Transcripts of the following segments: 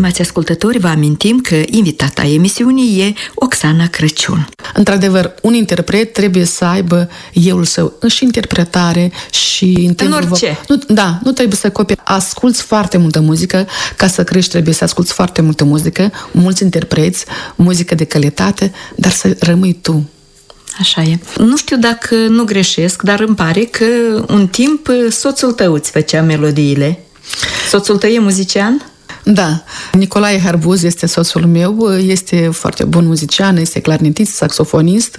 Stimați ascultători, vă amintim că invitata emisiunii e Oxana Crăciun. Într-adevăr, un interpret trebuie să aibă euul său și interpretare și... În orice. Nu trebuie să copii. Asculți foarte multă muzică. Ca să crești trebuie să asculți foarte multă muzică, mulți interpreți, muzică de calitate, dar să rămâi tu. Așa e. Nu știu dacă nu greșesc, dar îmi pare că un timp soțul tău îți făcea melodiile. Soțul tău e muzician? Da. Nicolae Harbuz este soțul meu, este foarte bun muzician, este clarinetist, saxofonist,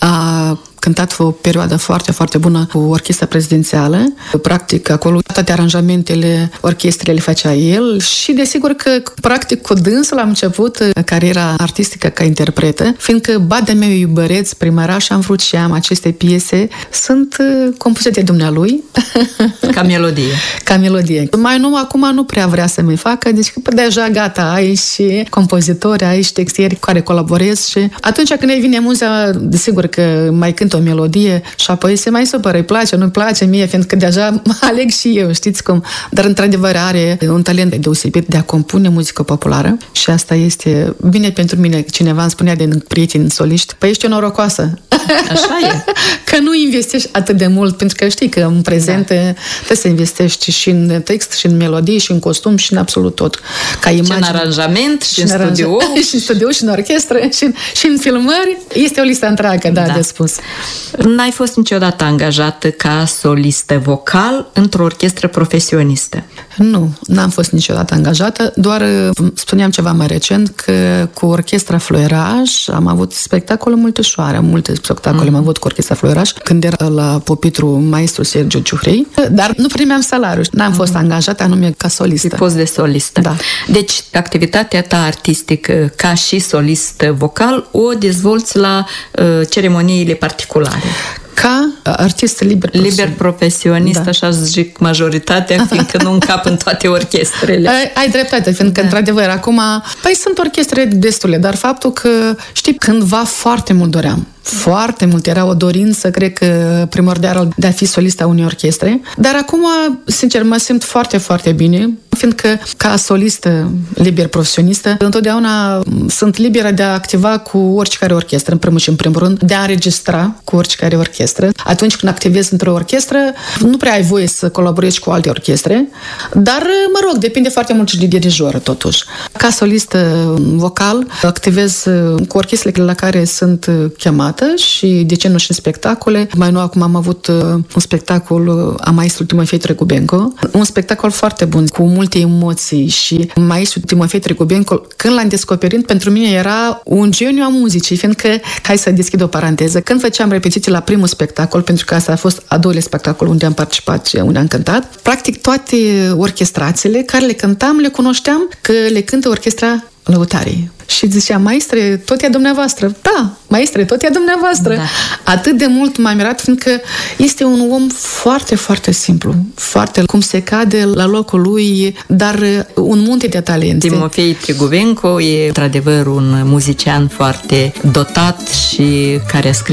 a cântat o perioadă foarte, foarte bună cu orchestra prezidențială. Practic, acolo toate aranjamentele orchestrei le făcea el și desigur că, practic, cu dânsul am început cariera artistică ca interpretă, fiindcă Badea meu iubăreț, Primăraș, am vrut și am aceste piese, sunt compuse de dumnealui. Ca melodie. Ca melodie. Mai nou, acum nu prea vrea să mi facă, deci deja gata, ai și compozitori, ai și textieri cu care colaborez și atunci când îi vine muza, desigur că mai cânt o melodie și apoi se mai supără, îi place, nu-i place mie, fiindcă deja aleg și eu, știți cum. Dar într-adevăr are un talent deosebit de a compune muzică populară și asta este bine pentru mine. Cineva îmi spunea din prieteni soliști, păi ești o norocoasă. Așa e. Că nu investești atât de mult, pentru că știi că în prezent trebuie să investești și în text, și în melodie, și în costum, și în absolut tot. Ca imagine. Și în aranjament, și în studio. Și în studio, și în orchestră, și în filmări. Este o listă întreagă, de spus. N-ai fost niciodată angajată ca solistă vocal într-o orchestră profesionistă? Nu, n-am fost niciodată angajată, doar spuneam ceva mai recent că cu orchestra Fluieraș am avut spectacole multe spectacole am avut cu orchestra Fluieraș, când era la pupitru maestru Sergiu Ciuhrei, dar nu primeam salariu, n-am fost angajată anume ca solistă. Post de solistă. Da. Deci, activitatea ta artistică ca și solist vocal o dezvolți la ceremoniile particulare. Ca artist liber profesionist, da. Așa zic majoritatea, fiindcă nu încap în toate orchestrele. Ai dreptate, fiindcă într-adevăr acum, sunt orchestre destule, dar faptul că, știi, cândva foarte mult doream. Foarte mult, era o dorință, cred că primordială de a fi solista unei orchestre, dar acum, sincer, mă simt foarte, foarte bine, fiindcă ca solistă liber profesionistă, întotdeauna sunt liberă de a activa cu oricare orchestră, în primul și în primul rând, de a înregistra cu oricare orchestră. Atunci când activezi într-o orchestră, nu prea ai voie să colaborezi cu alte orchestre, dar, mă rog, depinde foarte mult și de dirijor, totuși. Ca solistă vocal, activez cu orchestrele la care sunt chemată și, de ce nu, și în spectacole. Mai nou, acum am avut un spectacol a maestru Timofei Trăgubenco, un spectacol foarte bun, cu multe emoții și maestru Timofei Trăgubenco, când l-am descoperit, pentru mine era un geniu a muzicii, fiindcă, hai să deschid o paranteză, când făceam repetiții la primul spectacol, pentru că asta a fost a doilea spectacol unde am participat și unde am cântat, practic toate orchestrațiile care le cântam, le cunoșteam că le cântă orchestra Lăutarii. Și zicea, maestre, tot e a dumneavoastră. Da, maestre, tot e a dumneavoastră. Da. Atât de mult m-am mirat, fiindcă este un om foarte, foarte simplu. Foarte, cum se cade la locul lui, dar un munte de talente. Timofei Trăgubenco e, într-adevăr, un muzician foarte dotat și care a scris